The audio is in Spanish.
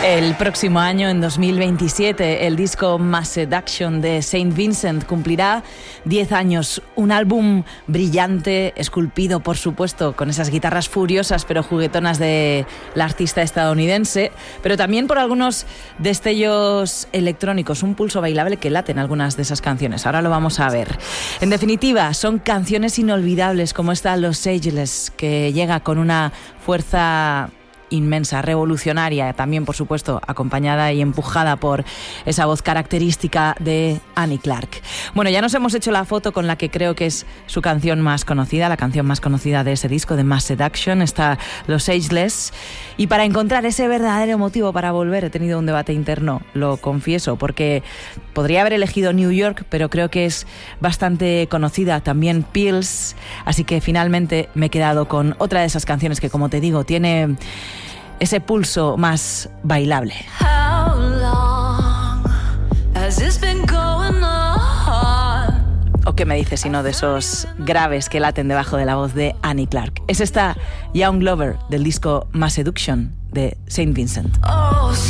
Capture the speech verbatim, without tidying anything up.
El próximo año, en dos mil veintisiete, el disco Mass Seduction de Saint Vincent cumplirá diez años. Un álbum brillante, esculpido, por supuesto, con esas guitarras furiosas pero juguetonas de la artista estadounidense, pero también por algunos destellos electrónicos, un pulso bailable que late en algunas de esas canciones. Ahora lo vamos a ver. En definitiva, son canciones inolvidables como esta Los Ageless, que llega con una fuerza inmensa, revolucionaria, también por supuesto acompañada y empujada por esa voz característica de Annie Clark. Bueno, ya nos hemos hecho la foto con la que creo que es su canción más conocida, la canción más conocida de ese disco de Mass Seduction, está Los Ageless, y para encontrar ese verdadero motivo para volver he tenido un debate interno, lo confieso, porque podría haber elegido New York, pero creo que es bastante conocida también Pills, así que finalmente me he quedado con otra de esas canciones que, como te digo, tiene ese pulso más bailable. ¿O qué me dices si no de esos graves que laten debajo de la voz de Annie Clark? Es esta Young Lover del disco Mass Seduction de Saint Vincent.